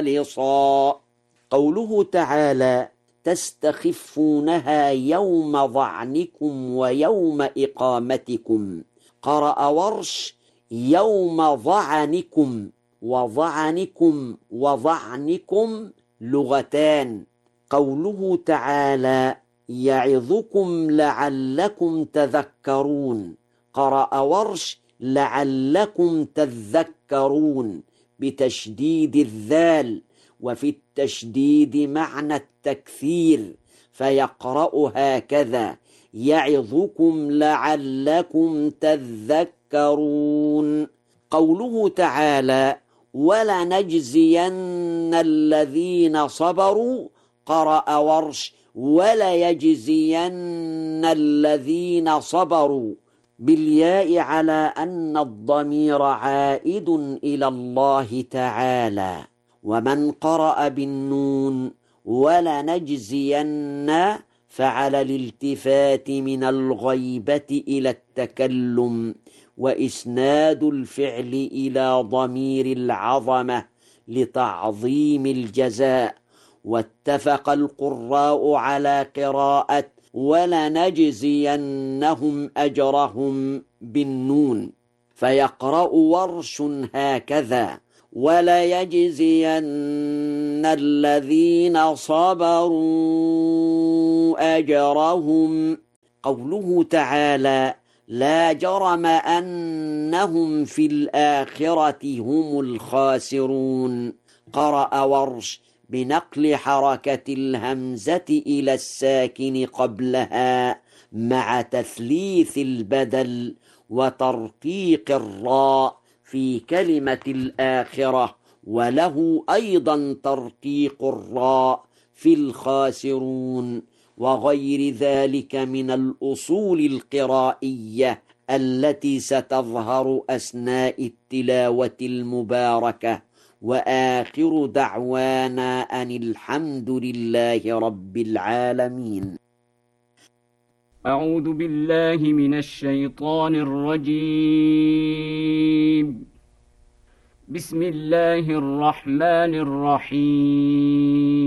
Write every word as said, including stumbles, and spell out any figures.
خالصا. قوله تعالى: تستخفونها يوم ظعنكم ويوم إقامتكم. قرأ ورش: يوم ظعنكم، وظعنكم وظعنكم لغتان. قوله تعالى: يعظكم لعلكم تذكرون. قرأ ورش: لعلكم تذكرون بتشديد الذال، وفي التشديد معنى التكثير، فيقرأ هكذا: يعظكم لعلكم تذكرون. قوله تعالى: ولنجزين الذين صبروا. قرأ ورش: وليجزين الذين صبروا بالياء على أن الضمير عائد إلى الله تعالى. ومن قرأ بالنون ولنجزين فعلى الالتفات من الغيبة إلى التكلم، وإسناد الفعل إلى ضمير العظمة لتعظيم الجزاء. واتفق القراء على قراءة ولنجزينهم أجرهم بالنون، فيقرأ ورش هكذا: وليجزين الذين صبروا أجرهم. قوله تعالى: لا جرم أنهم في الآخرة هم الخاسرون. قرأ ورش بنقل حركة الهمزة إلى الساكن قبلها مع تثليث البدل وترقيق الراء في كلمة الآخرة، وله أيضا ترقيق الراء في الخاسرون، وغير ذلك من الأصول القرائية التي ستظهر أثناء التلاوة المباركة. وآخر دعوانا أن الحمد لله رب العالمين. أعوذ بالله من الشيطان الرجيم. بسم الله الرحمن الرحيم.